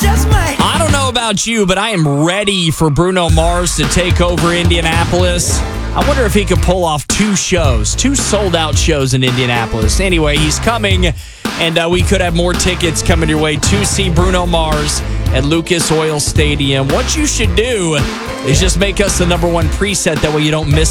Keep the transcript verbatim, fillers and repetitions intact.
just might. I don't know about you, but I am ready for Bruno Mars to take over Indianapolis. I wonder if he could pull off two shows, two sold-out shows in Indianapolis. Anyway, he's coming, and uh, we could have more tickets coming your way to see Bruno Mars at Lucas Oil Stadium. What you should do is just make us the number one preset. That way you don't miss